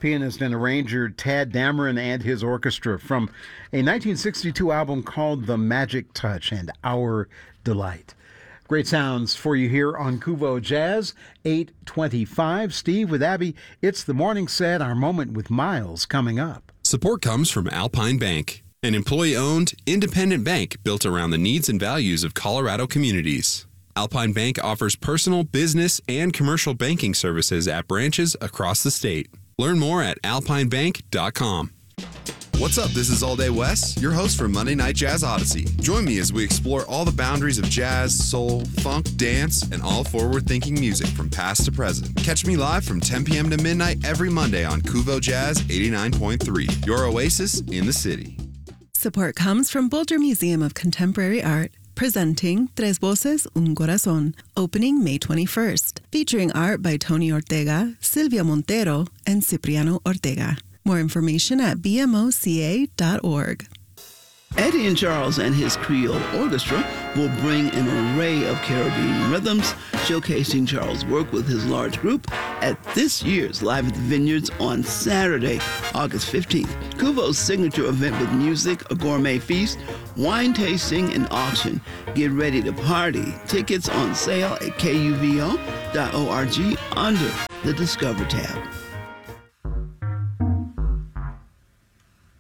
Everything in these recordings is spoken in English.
pianist and arranger Tadd Dameron and his orchestra from a 1962 album called The Magic Touch and Our Delight. Great sounds for you here on Kuvo Jazz, 8:25. Steve with Abby, it's the morning set, our moment with Miles coming up. Support comes from Alpine Bank, an employee-owned, independent bank built around the needs and values of Colorado communities. Alpine Bank offers personal, business, and commercial banking services at branches across the state. Learn more at alpinebank.com. What's up? This is All Day Wes, your host for Monday Night Jazz Odyssey. Join me as we explore all the boundaries of jazz, soul, funk, dance, and all forward-thinking music from past to present. Catch me live from 10 p.m. to midnight every Monday on Kuvo Jazz 89.3, your oasis in the city. Support comes from Boulder Museum of Contemporary Art, presenting Tres Voces, Un Corazón, opening May 21st, featuring art by Tony Ortega, Silvia Montero, and Cipriano Ortega. More information at bmoca.org. Eddie and Charles and his Creole Orchestra will bring an array of Caribbean rhythms, showcasing Charles' work with his large group at this year's Live at the Vineyards on Saturday, August 15th. Kuvo's signature event with music, a gourmet feast, wine tasting, and auction. Get ready to party. Tickets on sale at kuvo.org under the Discover tab.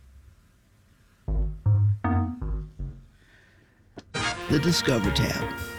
The Discover tab.